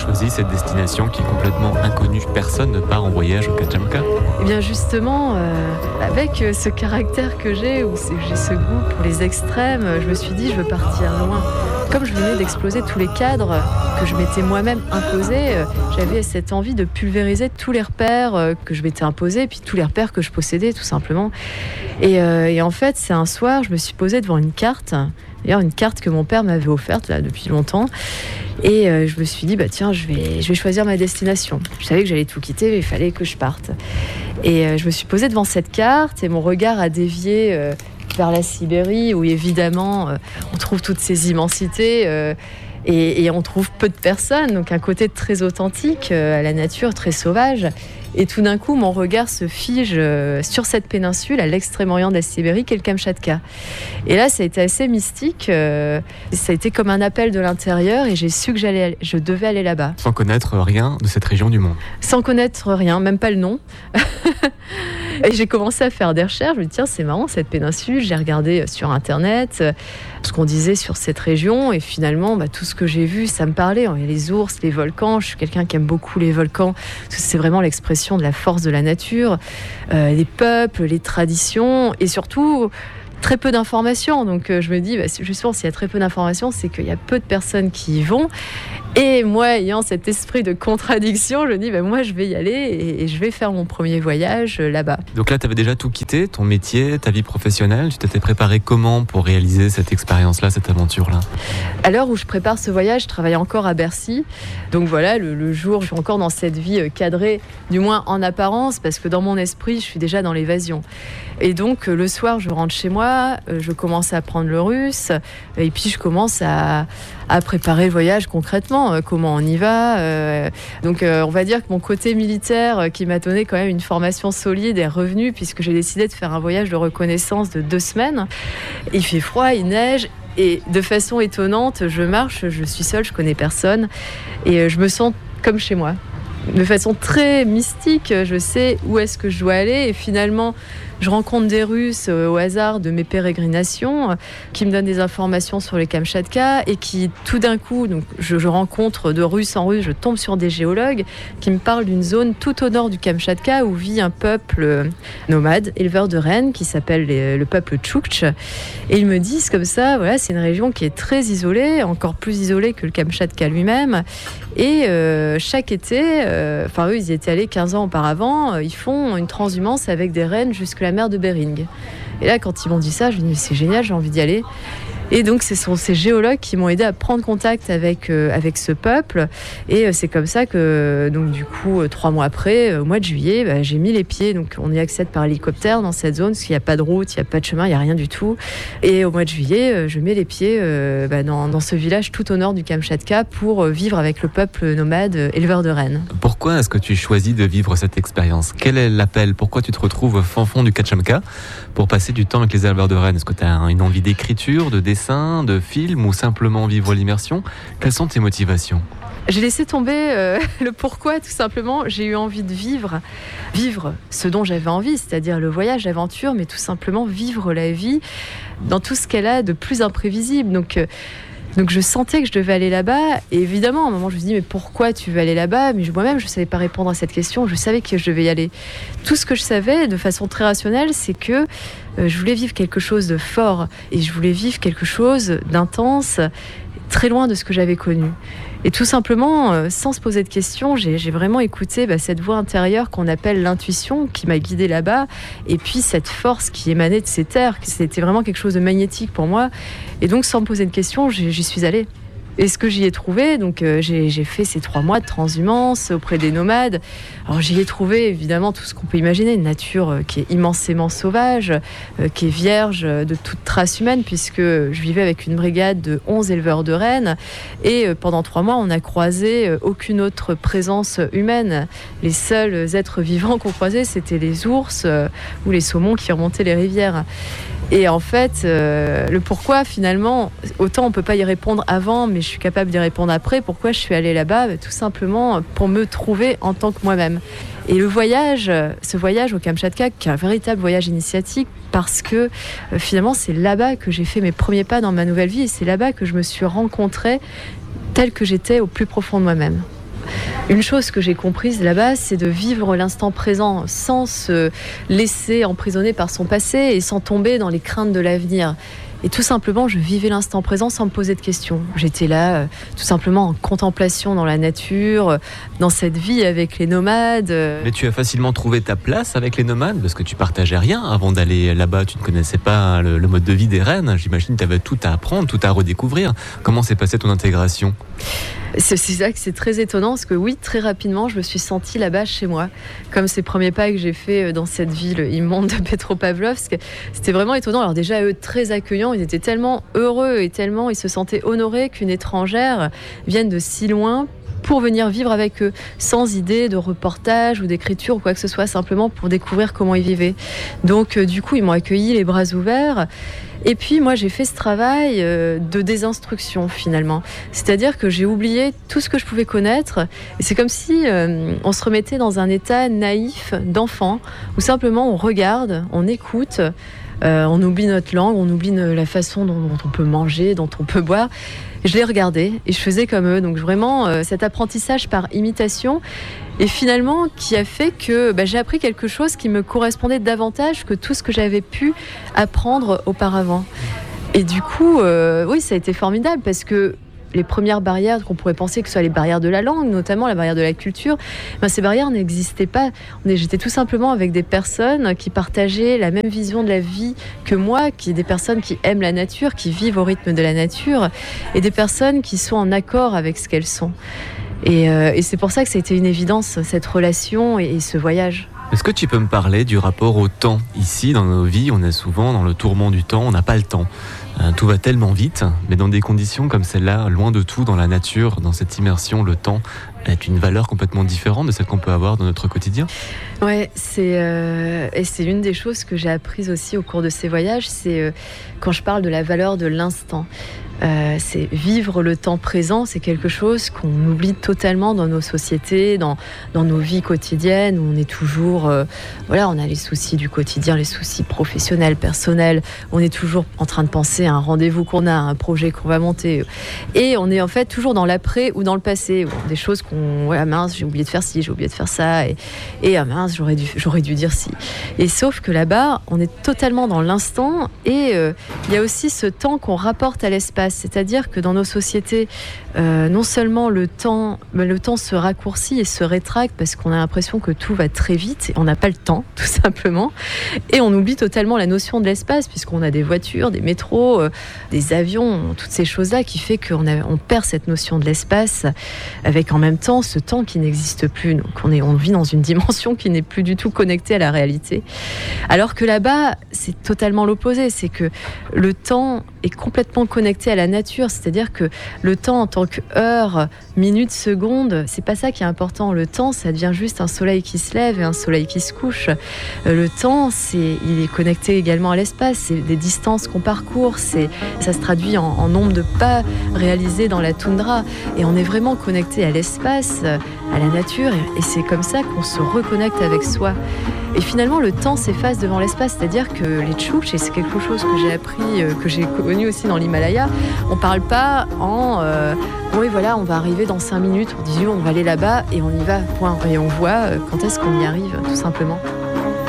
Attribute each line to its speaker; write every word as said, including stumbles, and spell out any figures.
Speaker 1: choisi cette destination qui est complètement inconnue? Personne ne part en voyage au Katchamka.
Speaker 2: Eh bien justement, euh, avec ce caractère que j'ai, où j'ai ce goût pour les extrêmes, je me suis dit je veux partir loin. Comme je venais d'exploser tous les cadres que je m'étais moi-même imposés, euh, j'avais cette envie de pulvériser tous les repères euh, que je m'étais imposés, puis tous les repères que je possédais tout simplement. Et, euh, et en fait, c'est un soir, je me suis posée devant une carte, d'ailleurs une carte que mon père m'avait offerte là, depuis longtemps. Et euh, je me suis dit, bah, tiens, je vais, je vais choisir ma destination. Je savais que j'allais tout quitter, mais il fallait que je parte. Et euh, je me suis posée devant cette carte et mon regard a dévié euh, vers la Sibérie, où évidemment, euh, on trouve toutes ces immensités euh, et, et on trouve peu de personnes. Donc un côté très authentique euh, à la nature, très sauvage. Et tout d'un coup, mon regard se fige euh, sur cette péninsule à l'extrême-orient de la Sibérie, qui est le Kamchatka. Et là, ça a été assez mystique. Euh, ça a été comme un appel de l'intérieur et j'ai su que j'allais, je devais aller là-bas.
Speaker 1: Sans connaître rien de cette région du monde.
Speaker 2: Sans connaître rien, même pas le nom. Et j'ai commencé à faire des recherches. Je me dis, tiens, c'est marrant cette péninsule. J'ai regardé sur Internet euh, ce qu'on disait sur cette région. Et finalement, bah, tout ce que j'ai vu, ça me parlait. Il y a les ours, les volcans. Je suis quelqu'un qui aime beaucoup les volcans. C'est vraiment l'expression de la force de la nature. Euh, les peuples, les traditions. Et surtout, très peu d'informations. Donc euh, je me dis, bah, justement, s'il y a très peu d'informations, c'est qu'il y a peu de personnes qui y vont. Et moi, ayant cet esprit de contradiction, je me dis, bah, moi, je vais y aller et, et je vais faire mon premier voyage euh, là-bas.
Speaker 1: Donc là, tu avais déjà tout quitté, ton métier, ta vie professionnelle. Tu t'étais préparé comment pour réaliser cette expérience-là, cette aventure-là?
Speaker 2: À l'heure où je prépare ce voyage, je travaille encore à Bercy. Donc voilà, le, le jour, je suis encore dans cette vie cadrée, du moins en apparence, parce que dans mon esprit, je suis déjà dans l'évasion. Et donc, le soir, je rentre chez moi, je commence à apprendre le russe, et puis je commence à, à préparer le voyage concrètement, comment on y va. Euh, donc, euh, on va dire que mon côté militaire, qui m'a donné quand même une formation solide, est revenu, puisque j'ai décidé de faire un voyage de reconnaissance de deux semaines. Il fait froid, il neige, et de façon étonnante, je marche, je suis seule, je connais personne, et je me sens comme chez moi. De façon très mystique, je sais où est-ce que je dois aller, et finalement, je rencontre des Russes au hasard de mes pérégrinations qui me donnent des informations sur les Kamchatka et qui, tout d'un coup, donc je, je rencontre de Russe en Russe, je tombe sur des géologues qui me parlent d'une zone tout au nord du Kamchatka où vit un peuple nomade, éleveur de rennes, qui s'appelle les, le peuple Tchoukch. Et ils me disent comme ça, voilà, c'est une région qui est très isolée, encore plus isolée que le Kamchatka lui-même. Et euh, chaque été, euh, enfin eux, ils y étaient allés quinze ans auparavant, euh, ils font une transhumance avec des rennes jusque la mer de Bering. Et là, quand ils m'ont dit ça, je me dis, mais c'est génial, j'ai envie d'y aller. Et donc, ce sont ces géologues qui m'ont aidé à prendre contact avec, euh, avec ce peuple. Et euh, c'est comme ça que, donc, du coup, euh, trois mois après, euh, au mois de juillet, bah, j'ai mis les pieds. Donc, on y accède par hélicoptère dans cette zone, parce qu'il n'y a pas de route, il n'y a pas de chemin, il n'y a rien du tout. Et au mois de juillet, euh, je mets les pieds euh, bah, dans, dans ce village tout au nord du Kamchatka pour euh, vivre avec le peuple nomade euh, éleveur de rennes.
Speaker 1: Pourquoi est-ce que tu choisis de vivre cette expérience? Quel est l'appel? Pourquoi tu te retrouves au fin fond du Katchamka pour passer du temps avec les éleveurs de rennes? Est-ce que tu as une envie d'écriture, de dessin, de film, ou simplement vivre l'immersion? Quelles sont tes motivations?
Speaker 2: J'ai laissé tomber euh, le pourquoi, tout simplement. J'ai eu envie de vivre, vivre ce dont j'avais envie, c'est-à-dire le voyage, l'aventure, mais tout simplement vivre la vie dans tout ce qu'elle a de plus imprévisible. Donc, euh, donc je sentais que je devais aller là-bas. Et évidemment, à un moment, je me suis dit, mais pourquoi tu veux aller là-bas? Mais moi-même, je ne savais pas répondre à cette question. Je savais que je devais y aller. Tout ce que je savais, de façon très rationnelle, c'est que euh, je voulais vivre quelque chose de fort. Et je voulais vivre quelque chose d'intense, très loin de ce que j'avais connu. Et tout simplement, euh, sans se poser de questions, j'ai, j'ai vraiment écouté bah, cette voix intérieure qu'on appelle l'intuition, qui m'a guidée là-bas, et puis cette force qui émanait de ces terres. C'était vraiment quelque chose de magnétique pour moi. Et donc, sans me poser de questions, j'y, j'y suis allée. Et ce que j'y ai trouvé, donc euh, j'ai, j'ai fait ces trois mois de transhumance auprès des nomades. Alors j'y ai trouvé évidemment tout ce qu'on peut imaginer, une nature euh, qui est immensément sauvage, euh, qui est vierge de toute trace humaine, puisque je vivais avec une brigade de onze éleveurs de rennes. Et euh, pendant trois mois, on n'a croisé euh, aucune autre présence humaine. Les seuls êtres vivants qu'on croisait, c'était les ours euh, ou les saumons qui remontaient les rivières. Et en fait, euh, le pourquoi, finalement, autant on ne peut pas y répondre avant, mais je suis capable d'y répondre après. Pourquoi je suis allée là-bas? Tout simplement pour me trouver en tant que moi-même. Et le voyage, ce voyage au Kamchatka, qui est un véritable voyage initiatique, parce que euh, finalement, c'est là-bas que j'ai fait mes premiers pas dans ma nouvelle vie, et c'est là-bas que je me suis rencontrée telle que j'étais au plus profond de moi-même. Une chose que j'ai comprise là-bas, c'est de vivre l'instant présent sans se laisser emprisonner par son passé et sans tomber dans les craintes de l'avenir. Et tout simplement, je vivais l'instant présent sans me poser de questions. J'étais là, euh, tout simplement en contemplation dans la nature, euh, dans cette vie avec les nomades. Euh.
Speaker 1: Mais tu as facilement trouvé ta place avec les nomades parce que tu partageais rien avant d'aller là-bas. Tu ne connaissais pas le, le mode de vie des rennes. J'imagine que tu avais tout à apprendre, tout à redécouvrir. Comment s'est passée ton intégration ?
Speaker 2: C'est, c'est ça que c'est très étonnant parce que oui, très rapidement, je me suis sentie là-bas chez moi. Comme ces premiers pas que j'ai fait dans cette ville immonde de Petropavlovsk, c'était vraiment étonnant. Alors déjà, eux, très accueillants, ils étaient tellement heureux et tellement ils se sentaient honorés qu'une étrangère vienne de si loin pour venir vivre avec eux, sans idée de reportage ou d'écriture ou quoi que ce soit, simplement pour découvrir comment ils vivaient. Donc euh, du coup, ils m'ont accueilli les bras ouverts. Et puis moi j'ai fait ce travail de désinstruction finalement, c'est-à-dire que j'ai oublié tout ce que je pouvais connaître et c'est comme si euh, on se remettait dans un état naïf d'enfant où simplement on regarde, on écoute, euh, on oublie notre langue, on oublie la façon dont, dont on peut manger, dont on peut boire. Je les regardais et je faisais comme eux, donc vraiment euh, cet apprentissage par imitation et finalement qui a fait que bah, j'ai appris quelque chose qui me correspondait davantage que tout ce que j'avais pu apprendre auparavant. Et du coup, euh, oui, ça a été formidable parce que les premières barrières qu'on pourrait penser que ce soit les barrières de la langue, notamment la barrière de la culture, ben ces barrières n'existaient pas. J'étais tout simplement avec des personnes qui partageaient la même vision de la vie que moi, qui des personnes qui aiment la nature, qui vivent au rythme de la nature, et des personnes qui sont en accord avec ce qu'elles sont. Et, euh, et c'est pour ça que ça a été une évidence, cette relation et, et ce voyage.
Speaker 1: Est-ce que tu peux me parler du rapport au temps ? Ici, dans nos vies, on est souvent dans le tourment du temps, on n'a pas le temps. Euh, tout va tellement vite, mais dans des conditions comme celle-là, loin de tout, dans la nature, dans cette immersion, le temps est une valeur complètement différente de celle qu'on peut avoir dans notre quotidien.
Speaker 2: Ouais, c'est euh, et c'est une des choses que j'ai apprises aussi au cours de ces voyages, c'est euh, quand je parle de la valeur de l'instant. Euh, c'est vivre le temps présent, c'est quelque chose qu'on oublie totalement dans nos sociétés, dans, dans nos vies quotidiennes, où on est toujours, euh, voilà, on a les soucis du quotidien, les soucis professionnels, personnels, on est toujours en train de penser à un rendez-vous qu'on a, à un projet qu'on va monter, et on est en fait toujours dans l'après ou dans le passé, des choses qu'on, voilà, mince, j'ai oublié de faire ci, j'ai oublié de faire ça, et, et ah mince, j'aurais dû, j'aurais dû dire ci. Et sauf que là-bas, on est totalement dans l'instant, et euh, il y a aussi ce temps qu'on rapporte à l'espace. C'est-à-dire que dans nos sociétés, euh, non seulement le temps, le temps se raccourcit et se rétracte parce qu'on a l'impression que tout va très vite et on n'a pas le temps, tout simplement. Et on oublie totalement la notion de l'espace puisqu'on a des voitures, des métros, euh, des avions, toutes ces choses-là qui fait qu'on a, on perd cette notion de l'espace avec en même temps ce temps qui n'existe plus. Donc on, est, on vit dans une dimension qui n'est plus du tout connectée à la réalité. Alors que là-bas, c'est totalement l'opposé. C'est que le temps est complètement connecté à la nature, c'est-à-dire que le temps en tant que heure, minute, seconde, c'est pas ça qui est important. Le temps, ça devient juste un soleil qui se lève et un soleil qui se couche. Le temps, c'est, il est connecté également à l'espace, c'est des distances qu'on parcourt, c'est, ça se traduit en, en nombre de pas réalisés dans la toundra, et on est vraiment connecté à l'espace, à la nature, et c'est comme ça qu'on se reconnecte avec soi. Et finalement, le temps s'efface devant l'espace, c'est-à-dire que les tchouks, et c'est quelque chose que j'ai appris, que j'ai connu aussi dans l'Himalaya, on parle pas en euh, oui voilà, on va arriver dans cinq minutes, on dit on va aller là-bas et on y va, point. Et on voit quand est-ce qu'on y arrive, tout simplement.